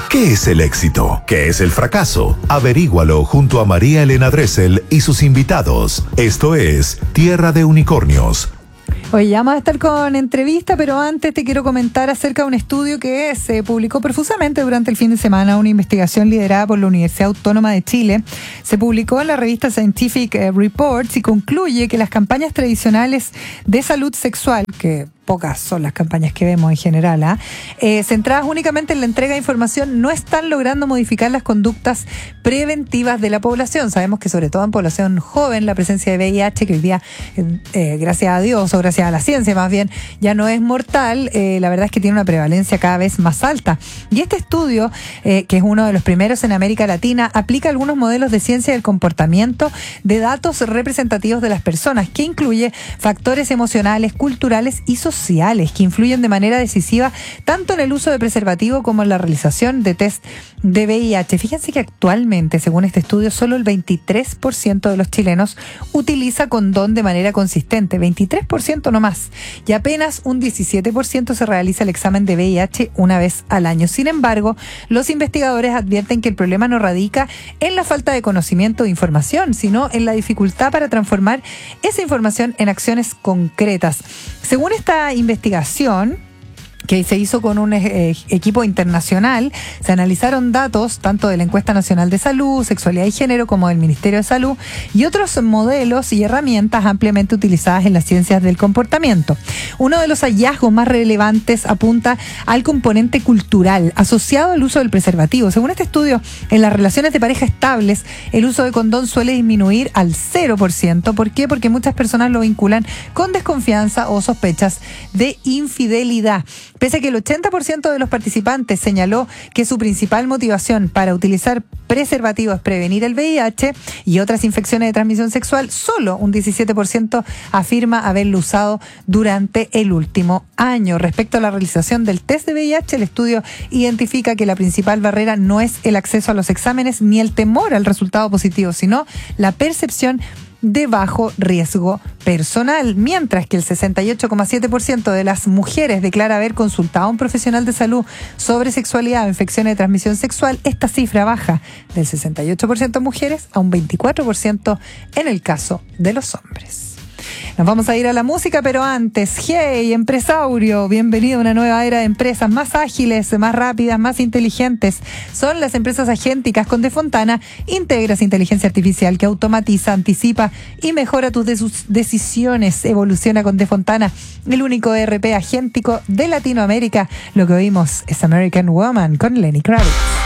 ¿Qué es el éxito? ¿Qué es el fracaso? Averígualo junto a María Elena Dressel y sus invitados. Esto es Tierra de Unicornios. Hoy ya vamos a estar con entrevista, pero antes te quiero comentar acerca de un estudio que se publicó profusamente durante el fin de semana, una investigación liderada por la Universidad Autónoma de Chile. Se publicó en la revista Scientific Reports y concluye que las campañas tradicionales de salud sexual, que pocas son las campañas que vemos en general, centradas únicamente en la entrega de información, no están logrando modificar las conductas preventivas de la población. Sabemos que sobre todo en población joven la presencia de VIH, que hoy día, gracias a Dios o gracias a la ciencia más bien, ya no es mortal, la verdad es que tiene una prevalencia cada vez más alta. Y este estudio, que es uno de los primeros en América Latina, aplica algunos modelos de ciencia del comportamiento de datos representativos de las personas, que incluye factores emocionales, culturales y sociales que influyen de manera decisiva tanto en el uso de preservativo como en la realización de test de VIH. Fíjense que actualmente, según este estudio, solo el 23% de los chilenos utiliza condón de manera consistente, 23% no más, y apenas un 17% se realiza el examen de VIH una vez al año. Sin embargo, los investigadores advierten que el problema no radica en la falta de conocimiento de información, sino en la dificultad para transformar esa información en acciones concretas. Según esta investigación, que se hizo con un equipo internacional, se analizaron datos tanto de la Encuesta Nacional de Salud, Sexualidad y Género como del Ministerio de Salud y otros modelos y herramientas ampliamente utilizadas en las ciencias del comportamiento. Uno de los hallazgos más relevantes apunta al componente cultural asociado al uso del preservativo. Según este estudio, en las relaciones de pareja estables, el uso de condón suele disminuir al 0%. ¿Por qué? Porque muchas personas lo vinculan con desconfianza o sospechas de infidelidad. Pese a que el 80% de los participantes señaló que su principal motivación para utilizar preservativo es prevenir el VIH y otras infecciones de transmisión sexual, solo un 17% afirma haberlo usado durante el último año. Respecto a la realización del test de VIH, el estudio identifica que la principal barrera no es el acceso a los exámenes ni el temor al resultado positivo, sino la percepción de bajo riesgo personal, mientras que el 68,7% de las mujeres declara haber consultado a un profesional de salud sobre sexualidad o infecciones de transmisión sexual. Esta cifra baja del 68% mujeres a un 24% en el caso de los hombres. Nos vamos a ir a la música, pero antes, hey, empresaurio, bienvenido a una nueva era de empresas más ágiles, más rápidas, más inteligentes. Son las empresas agénticas con Defontana. Integras inteligencia artificial que automatiza, anticipa y mejora tus decisiones. Evoluciona con Defontana, el único ERP agéntico de Latinoamérica. Lo que oímos es American Woman con Lenny Kravitz.